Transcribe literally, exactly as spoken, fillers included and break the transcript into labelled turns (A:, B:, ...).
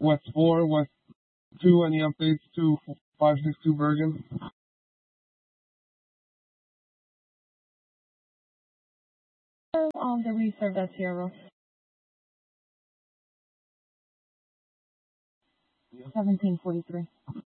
A: West four, West two, any updates to five six two Bergen?
B: Um, the reserve at zero. seventeen forty-three.